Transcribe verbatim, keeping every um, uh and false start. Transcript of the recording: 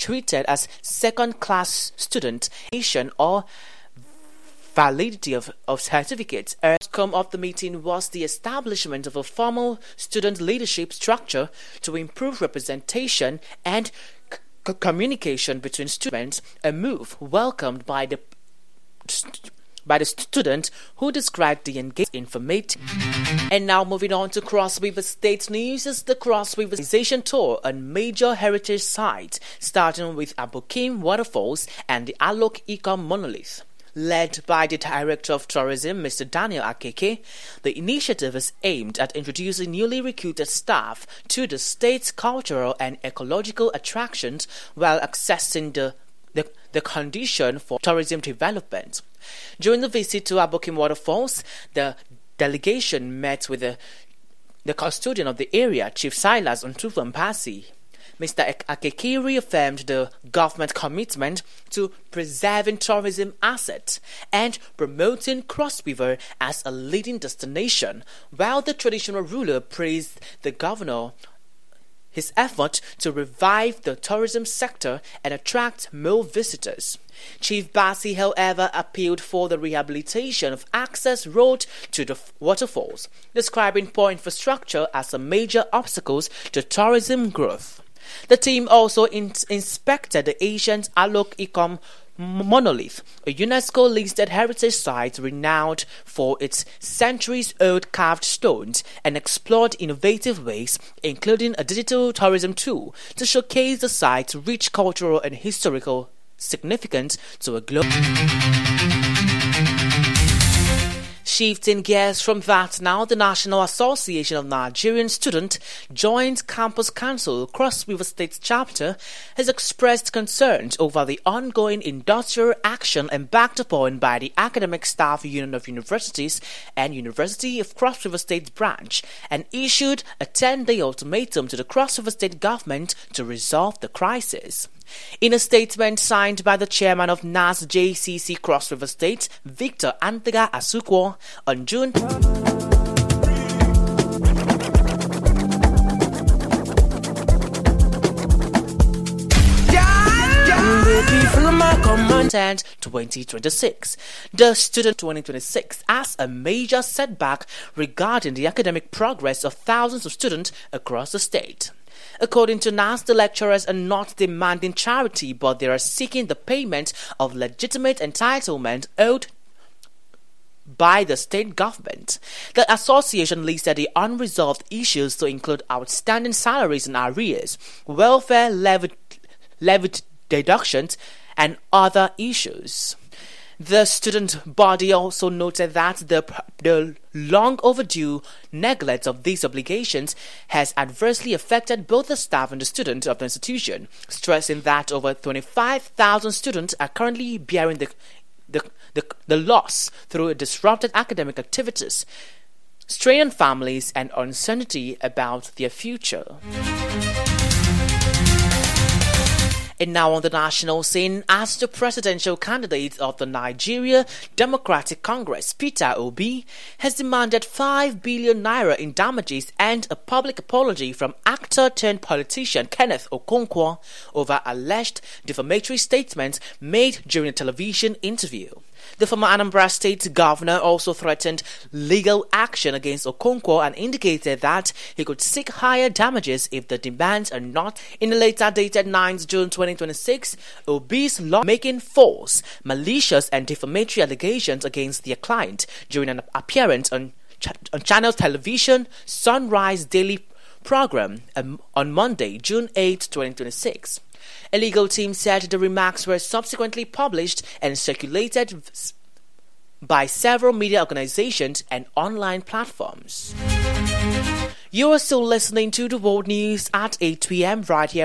treated as second-class student, nation or validity of, of certificates. The outcome of the meeting was the establishment of a formal student leadership structure to improve representation and c- communication between students, a move welcomed by the st- by the student who described the engagement informative. And now moving on to Cross River State news is the Cross River Civilization Tour on major heritage sites, starting with Abokim Waterfalls and the Alok Ecom Monolith. Led by the Director of Tourism, Mister Daniel Akeke, the initiative is aimed at introducing newly recruited staff to the state's cultural and ecological attractions while assessing the, the, the condition for tourism development. During the visit to Abokim Waterfalls, the delegation met with the, the custodian of the area, Chief Silas Ontuvampasi. Mister Akeke reaffirmed the government commitment to preserving tourism assets and promoting Cross River as a leading destination, while the traditional ruler praised the governor his effort to revive the tourism sector and attract more visitors. Chief Bassi, however, appealed for the rehabilitation of access road to the waterfalls, describing poor infrastructure as a major obstacle to tourism growth. The team also in- inspected the ancient Alok Ecom Monolith, a UNESCO-listed heritage site renowned for its centuries-old carved stones, and explored innovative ways, including a digital tourism tool, to showcase the site's rich cultural and historical significance to a global. Shifting gears from that now, the National Association of Nigerian Students Joint Campus Council Cross River State Chapter has expressed concerns over the ongoing industrial action embarked upon by the Academic Staff Union of Universities and University of Cross River State Branch, and issued a ten-day ultimatum to the Cross River State government to resolve the crisis. In a statement signed by the chairman of N A S J C C Cross River State, Victor Antega Asukwo, on June twenty twenty-six, the student twenty twenty-six as a major setback regarding the academic progress of thousands of students across the state. According to N A S, the lecturers are not demanding charity, but they are seeking the payment of legitimate entitlement owed by the state government. The association listed the unresolved issues to include outstanding salaries and arrears, welfare levy, levy deductions, and other issues. The student body also noted that the, the long overdue neglect of these obligations has adversely affected both the staff and the students of the institution, stressing that over twenty-five thousand students are currently bearing the, the, the, the loss through disrupted academic activities, strain on families, and uncertainty about their future. And now on the national scene, as the presidential candidate of the Nigeria Democratic Congress, Peter Obi, has demanded five billion naira in damages and a public apology from actor-turned-politician Kenneth Okonkwo over alleged defamatory statements made during a television interview. The former Anambra State governor also threatened legal action against Okonkwo and indicated that he could seek higher damages if the demands are not. In a later dated ninth of June twenty twenty-six, Obi's law-making false, malicious and defamatory allegations against their client during an appearance on, ch- on Channel Television Sunrise Daily program um, on Monday, June eighth, twenty twenty-six. A legal team said the remarks were subsequently published and circulated by several media organizations and online platforms. You are still listening to the World News at eight p.m. right here